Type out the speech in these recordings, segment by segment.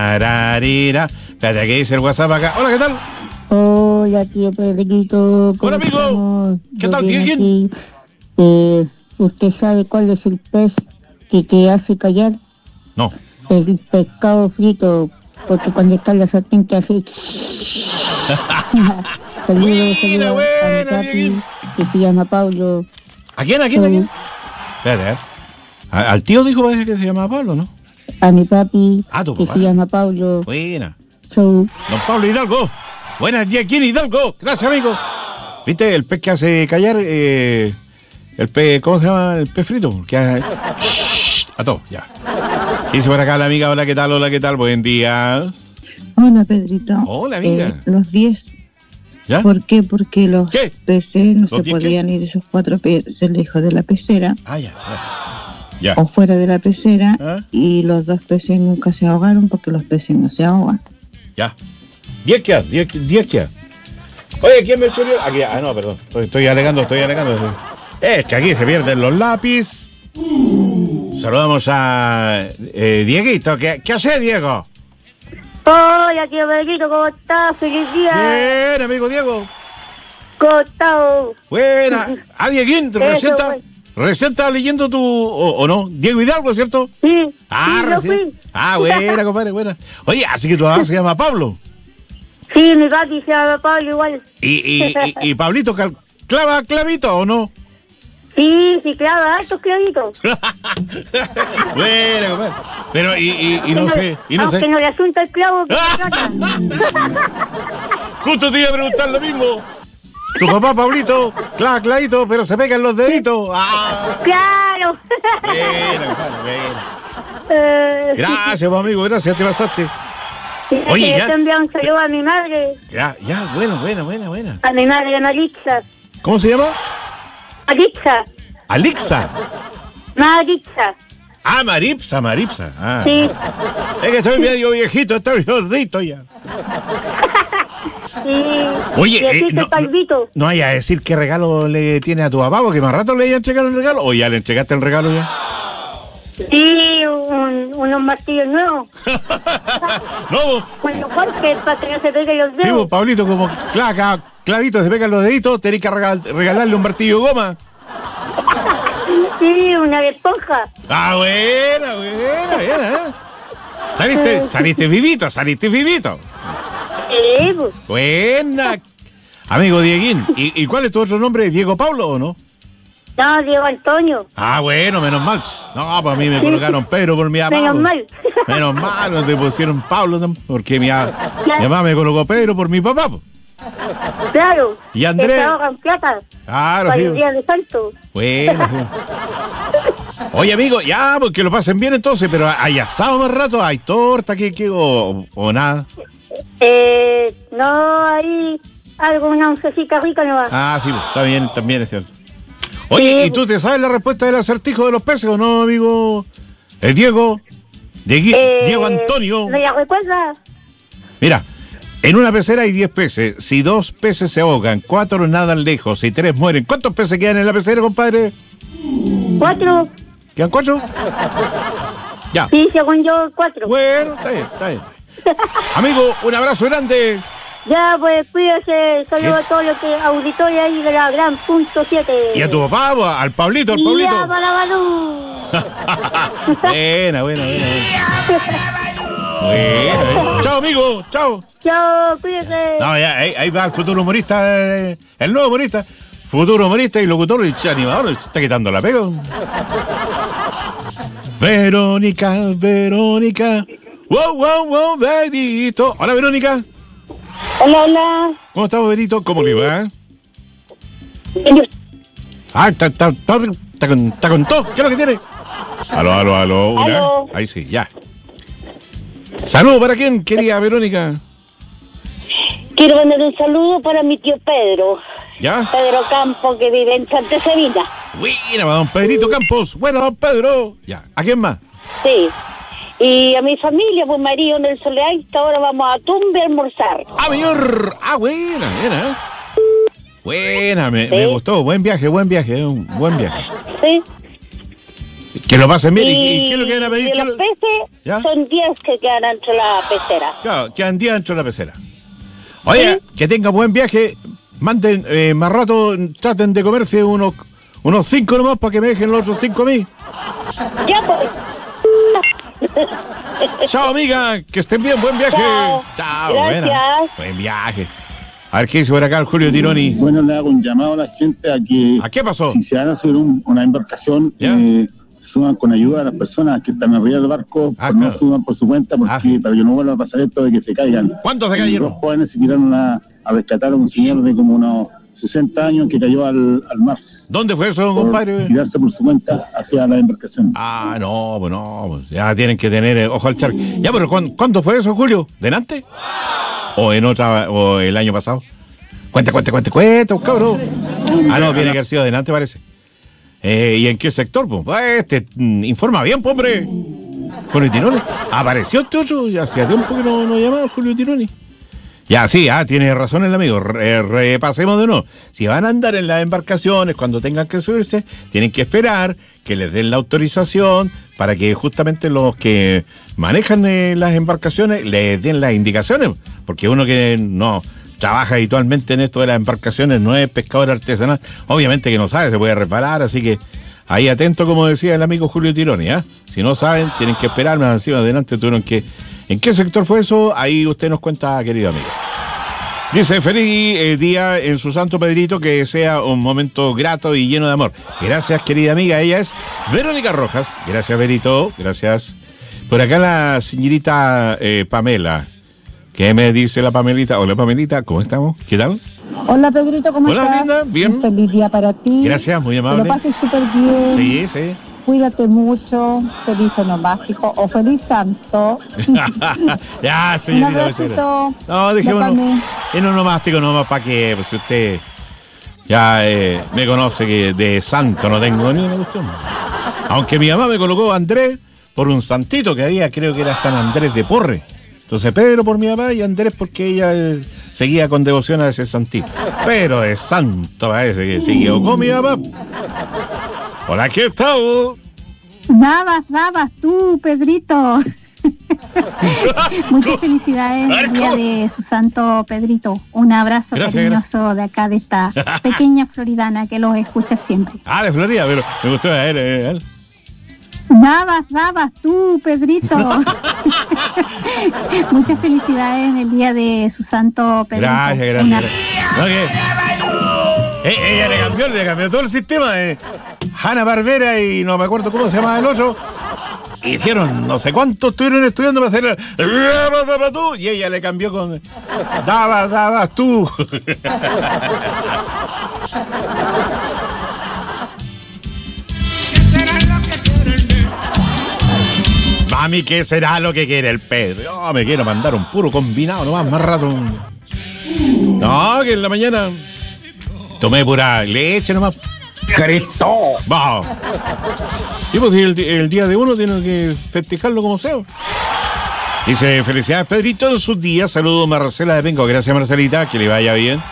Ararira. Espérate, ¿qué dice el WhatsApp acá? Hola, ¿qué tal? Hola, tío Pedrito. Hola, amigo. ¿Qué tal, tío? ¿Usted sabe cuál es el pez que te hace callar? No. El pescado frito, porque cuando está en la sartén te hace... Saludos a mi papi, que se llama Pablo. ¿A quién? Espérate, al tío dijo parece que se llamaba Pablo, ¿no? A mi papi, tu que papá. se llama Pablo. Buena. Chau. Don Pablo Hidalgo. Buenas días, ¿quién Hidalgo? Gracias, amigo. ¿Viste el pez que hace callar? El pez, ¿cómo se llama? El pez frito. Que hace... a todo, ya. Dice por acá la amiga, hola, ¿qué tal? Hola, ¿qué tal? Buen día. Hola, Pedrito. Hola, amiga. Los 10. ¿Ya? ¿Por qué? Porque los peces no se podían ir esos 4 peces lejos de la pecera. Ya. O fuera de la pecera. Y los 2 peces nunca se ahogaron porque los peces no se ahogan. Ya. 10 que 10 que. Oye, ¿quién me choreó? Aquí, no, perdón. Estoy alegando. Es que aquí se pierden los lápiz. Saludamos a Dieguito. ¿Qué hace, Diego? Hola, tío Pedrito, ¿cómo estás? ¡Feliz día! Bien, amigo Diego. ¿Cómo estás? Buena. Dieguín, recién estaba leyendo tu... ¿O no? Diego Hidalgo, ¿cierto? Sí. Recién. Buena, compadre, buena. Oye, así que tu papá se llama Pablo. Sí, mi papi se llama Pablo igual. ¿Y Pablito clava clavito o no? Sí, clava, altos clavitos. Bueno, compadre. Pero, no sé. Aunque no le asunta el clavo que se trata. Justo te iba a preguntar lo mismo. Tu papá, Pablito, clava clavito, pero se pegan los deditos. ¡Claro! Bueno. Gracias, amigo, gracias, te pasaste. Oye, ya te envío un saludo a mi madre. Ya, buena. A mi madre, Marixa. ¿Cómo se llama? Marixa. Maripsa. Sí. Es que estoy medio viejito, estoy gordito ya. Sí. Oye, no vaya a decir qué regalo le tiene a tu papá, porque más rato le iban a entregar el regalo. ¿O ya le entregaste el regalo ya? Sí, unos martillos nuevos. No. Bueno, porque para que no se peguen los dedos. Sí, Pablito, como clavito se pegan los deditos, tenés que regalarle un martillo de goma. Sí, una de esponja. Buena. Saliste vivito. Sí. Buena. Amigo Dieguín, ¿y cuál es tu otro nombre? ¿Diego Pablo o no? No, Diego Antonio. Bueno, menos mal. No, para mí me colocaron Pedro por mi papá. Menos mal, no te pusieron Pablo, porque mi mamá me colocó Pedro por mi papá. Claro. ¿Y Andrés? Te ahorran plata. Claro, para el día de santo. Bueno. Oye, amigo, ya, porque lo pasen bien entonces, pero ¿hay asado más rato? ¿Hay torta? ¿Qué o nada? No, hay algo, una oncecita rica nomás. Sí, está bien, también es cierto. Oye, ¿y tú te sabes la respuesta del acertijo de los peces o no, amigo? Diego Antonio. ¿No la recuerdas? Mira, en una pecera hay 10 peces. Si 2 peces se ahogan, 4 nadan lejos y 3 mueren, ¿cuántos peces quedan en la pecera, compadre? 4. ¿Quedan 4? Ya. Sí, según yo, 4. Bueno, está bien. Amigo, un abrazo grande. Ya, pues cuídese. Saludos a todos los auditores ahí de la gran punto 7. Y a tu papá, al Pablito, Ya, para Balú. Buena. Chao, amigo. Chao, cuídese. No, ya, ahí va el futuro humorista, el nuevo humorista. Futuro humorista y locutor y animador. Se está quitando la pega. Verónica. Wow, Verito. Hola, Verónica. Hola. ¿Cómo estamos, Verito? ¿Cómo le va? Está con todo. ¿Qué es lo que tiene? Aló. Aló. Ahí sí, ya. Saludos para quién, querida Verónica. Quiero mandar un saludo para mi tío Pedro. ¿Ya? Pedro Campos, que vive en Santa Sabina. Buena, don Pedrito Campos. Buena, don Pedro. Ya. ¿A quién más? Sí. Y a mi familia, pues María del Soleaita, ahora vamos a Tumbe a almorzar. Mayor. Buena. Buena, me gustó. Buen viaje. Sí. Que lo pasen bien. ¿Y qué es lo que van a pedir? De los peces, ¿Ya? son 10 que quedan entre la pecera. Claro, quedan 10 dentro de la pecera. Oye, que tengan buen viaje. Manden más rato, traten de comerse unos 5 nomás para que me dejen los otros 5 a mí. Ya, pues. Chao, amiga, que estén bien, buen viaje. Chao. Buena. Gracias. Buen viaje. A ver qué dice por acá el Julio Tironi. Bueno, le hago un llamado a la gente a que ¿A qué pasó? si se van a subir una embarcación, ¿Ya? suban con ayuda a las personas que están arriba del barco, Ah, no claro. suban por su cuenta, porque para que no vuelva a pasar esto de que se caigan. ¿Cuántos se Los cayeron? jóvenes se tiraron a rescatar a un señor de como unos 60 años que cayó al mar ¿Dónde fue eso, por compadre? tirarse por su cuenta hacia la embarcación. Ah, no, pues ya tienen que tener ojo al charco. Ya, pero ¿cuándo fue eso, Julio? ¿Delante? ¿O en otra, o el año pasado? Cuenta, cabrón. Ah, no, tiene que haber sido delante, parece. ¿Y en qué sector, pues? Informa bien, pues, hombre. Julio Tironi. ¿Apareció este otro? Ya hacía tiempo que no llamaba Julio Tironi. Ya, sí, tiene razón el amigo. Repasemos de nuevo. Si van a andar en las embarcaciones, cuando tengan que subirse, tienen que esperar que les den la autorización para que justamente los que manejan las embarcaciones les den las indicaciones. Porque uno que no trabaja habitualmente en esto de las embarcaciones, no es pescador artesanal, obviamente que no sabe, se puede resbalar, así que ahí atento, como decía el amigo Julio Tironi, ¿eh? Si no saben, tienen que esperar, más encima adelante tuvieron que... ¿En qué sector fue eso? Ahí usted nos cuenta, querido amigo. Dice, feliz día en su santo Pedrito, que sea un momento grato y lleno de amor. Gracias, querida amiga, ella es Verónica Rojas. Gracias, Verito, gracias. Por acá la señorita Pamela. ¿Qué me dice la Pamelita? Hola, Pamelita, ¿cómo estamos? ¿Qué tal? Hola Pedrito, ¿cómo Hola, estás? linda, bien. Un feliz día para ti. Gracias, muy Que amable. lo pases súper bien. Sí, sí. Cuídate mucho. Feliz onomástico o feliz santo. Ya, Un señorita. abracito. No, dejémonos. Dópame. En onomástico nomás, ¿para qué? Pues si usted ya me conoce que de santo no tengo ni una cuestión. Aunque mi mamá me colocó Andrés por un santito que había, creo que era San Andrés de Porre. Entonces Pedro por mi papá y Andrés porque ella seguía con devoción a ese santito. Pero de santo parece que se equivocó mi papá. Hola, ¿qué estamos? Dabas tú, Pedrito. Muchas felicidades en el día de su santo Pedrito. Un abrazo cariñoso de acá de esta pequeña floridana que los escucha siempre. De Florida, pero me gustó a él. Dabas tú, Pedrito. Muchas felicidades en el día de su santo Pedrito. Gracias. No, ella le cambió todo el sistema. Hanna Barbera y no me acuerdo cómo se llama el otro. Hicieron no sé cuánto estuvieron estudiando para hacer el tú, y ella le cambió con dabas tú. Mami, ¿qué será lo que quiere el Pedro? Yo me quiero mandar un puro combinado nomás, más rato. No, que en la mañana tomé pura leche nomás. ¡Cristo! Vamos. Y pues el día de uno tiene que festejarlo como sea. Dice, felicidades Pedrito en sus días. Saludos Marcela de Penco. Gracias Marcelita, que le vaya bien.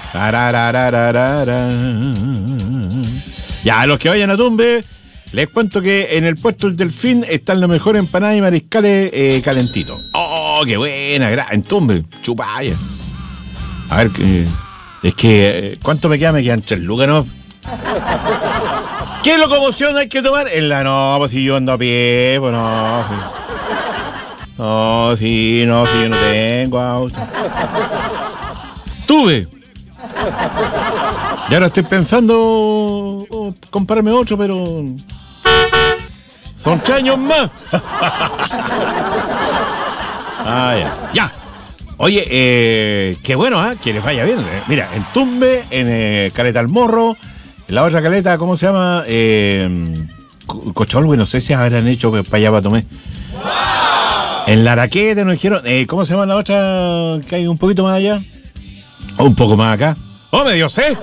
Ya, a los que vayan a Tumbe, les cuento que en el puesto del Delfín están los mejores empanadas y mariscales calentitos. Oh, qué buena, en Tumbe, chupaya. A ver, es que, ¿cuánto me queda? Me quedan 3 lucas, ¿no? ¿Qué locomoción hay que tomar? No, pues si yo ando a pie, pues no. No, si yo no tengo auto. Tuve. Y ahora estoy pensando comprarme otro, pero son 3 años más. Ya. Oye, qué bueno, que les vaya bien. Mira, en Tumbe, en Caleta al Morro, en la otra caleta, ¿cómo se llama? Cocholwe, no sé si habrán hecho para allá para tomar. En la Araqueta nos dijeron, ¿cómo se llama la otra que hay un poquito más allá? O un poco más acá. ¡Oh, me dio sed!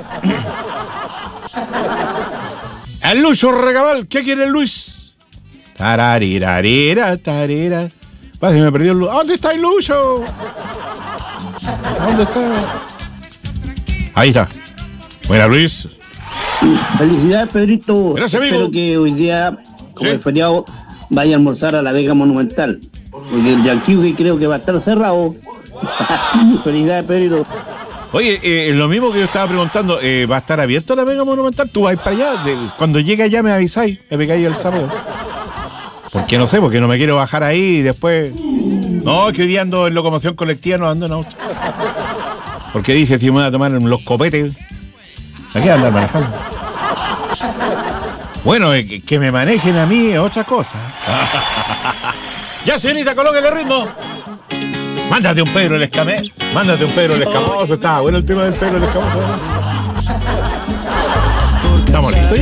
El Lucho Recabal, ¿qué quiere el Luis? Tararirarira. Pasa, me perdió el Lucho. ¿Dónde está el Lucho? ¿Dónde está? Ahí está. Buena, Luis. Felicidades, Pedrito. Gracias, amigo. Espero que hoy día como Sí. es feriado, vaya a almorzar a la Vega Monumental. Porque el Yanquiwe creo que va a estar cerrado. Felicidades, Pedrito. Oye, lo mismo que yo estaba preguntando, ¿va a estar abierto la Vega Monumental? ¿Tú vas para allá? Cuando llegue allá me avisáis, me pegáis el sábado. Porque no sé, porque no me quiero bajar ahí y después... No, que hoy día ando en locomoción colectiva, no ando en auto. Porque dije, si me voy a tomar los copetes, aquí andar manejando. Bueno, que me manejen a mí es otra cosa. Ya, señorita, colóquele el ritmo. Mándate un Pedro el Escamé. Mándate un Pedro el Escamoso. Está bueno el tema del Pedro el Escamoso. ¿Estamos listos ya?